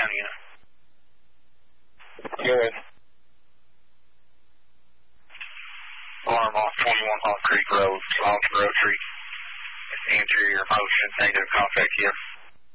County unit. Good. Alarm off 21 Hawk Creek Road, Long Rotary. Interior motion, negative contact here.